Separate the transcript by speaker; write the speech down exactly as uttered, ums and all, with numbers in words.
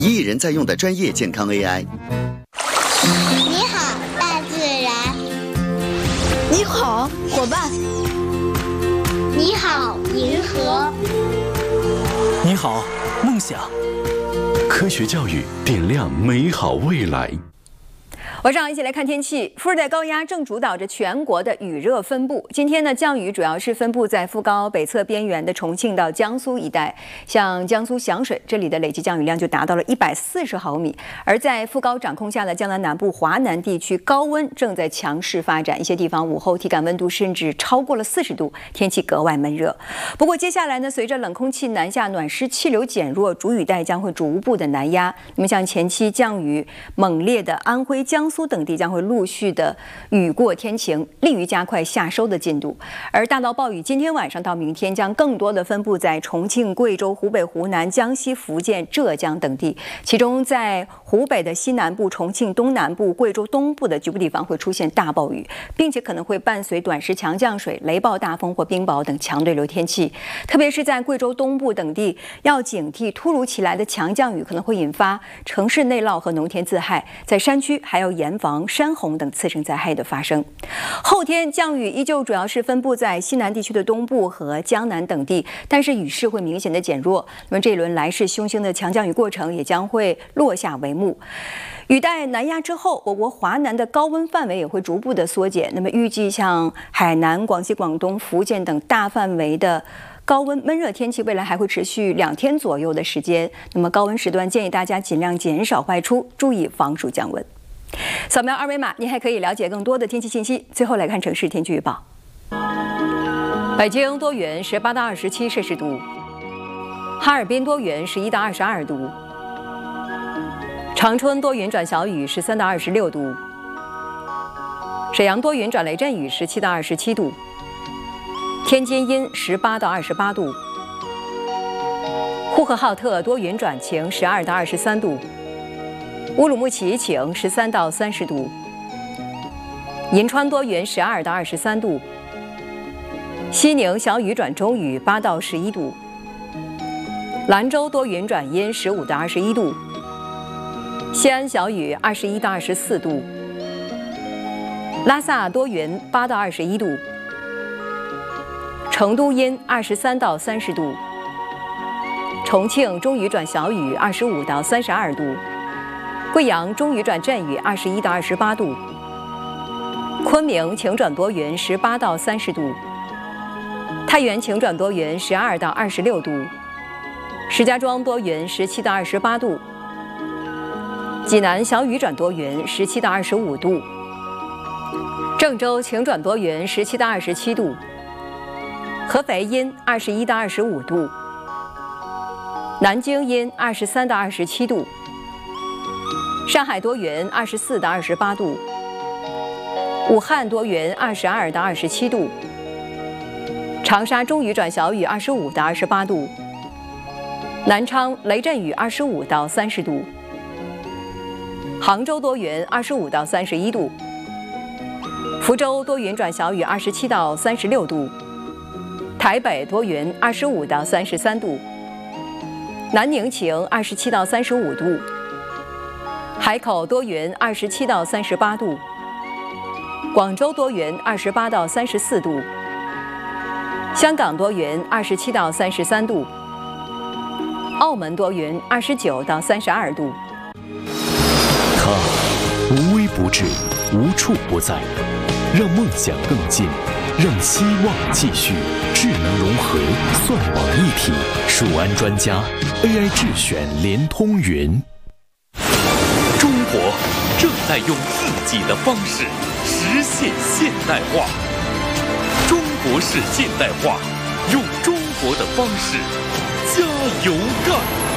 Speaker 1: 一亿人在用的专业健康 A I。
Speaker 2: 你好，大自然。
Speaker 3: 你好，伙伴。
Speaker 2: 你好，银河。
Speaker 4: 你好，梦想。
Speaker 5: 科学教育点亮美好未来。
Speaker 6: 晚上一起来看天气。副热带高压正主导着全国的雨热分布。今天呢，降雨主要是分布在副高北侧边缘的重庆到江苏一带，像江苏响水这里的累计降雨量就达到了一百四十毫米。而在副高掌控下的江南南部、华南地区，高温正在强势发展，一些地方午后体感温度甚至超过了四十度，天气格外闷热。不过接下来呢，随着冷空气南下，暖湿气流减弱，主雨带将会逐步的南压。那么像前期降雨猛烈的安徽、江苏等地将会陆续的雨过天晴，利于加快夏收的进度。而大到暴雨今天晚上到明天将更多的分布在重庆、贵州、湖北、湖南、江西、福建、浙江等地，其中在湖北的西南部、重庆东南部、贵州东部的局部地方会出现大暴雨，并且可能会伴随短时强降水、雷暴大风或冰雹等强对流天气。特别是在贵州东部等地，要警惕突如其来的强降雨可能会引发城市内涝和农田自害，在山区还要严防山洪等次生灾害的发生。后天降雨依旧主要是分布在西南地区的东部和江南等地，但是雨势会明显的减弱。那么这一轮来势汹汹的强降雨过程也将会落下帷幕。雨带南压之后，我国华南的高温范围也会逐步的缩减。那么预计像海南、广西、广东、福建等大范围的高温闷热天气，未来还会持续两天左右的时间。那么高温时段建议大家尽量减少外出，注意防暑降温。扫描二维码，您还可以了解更多的天气信息。最后来看城市天气预报：北京多云，十八到二十七摄氏度；哈尔滨多云，十一到二十二度；长春多云转小雨，十三到二十六度；沈阳多云转雷阵雨，十七到二十七度；天津阴，十八到二十八度；呼和浩特多云转晴，十二到二十三度；乌鲁木齐晴，十三到三十度；银川多云，十二到二十三度；西宁小雨转中雨，八到十一度；兰州多云转阴，十五到二十一度；西安小雨，二十一到二十四度；拉萨多云，八到二十一度；成都阴，二十三到三十度；重庆中雨转小雨，二十五到三十二度；贵阳中雨转阵雨，二十一到二十八度；昆明晴转多云，十八到三十度；太原晴转多云，十二到二十六度；石家庄多云，十七到二十八度；济南小雨转多云，十七到二十五度；郑州晴转多云，十七到二十七度；合肥阴，二十一到二十五度；南京阴，二十三到二十七度；上海多云，二十四到二十八度；武汉多云，二十二到二十七度；长沙中雨转小雨，二十五到二十八度；南昌雷阵雨，二十五到三十度；杭州多云，二十五到三十一度；福州多云转小雨，二十七到三十六度；台北多云，二十五到三十三度；南宁晴，二十七到三十五度；海口多云，二十七到三十八度；广州多云，二十八到三十四度；香港多云，二十七到三十三度；澳门多云，二十九到三十二度。
Speaker 5: 它无微不至，无处不在，让梦想更近，让希望继续。智能融合，算网一体，数安专家 A I 智选联通云。
Speaker 7: 中国正在用自己的方式实现现代化，中国式现代化，用中国的方式加油干。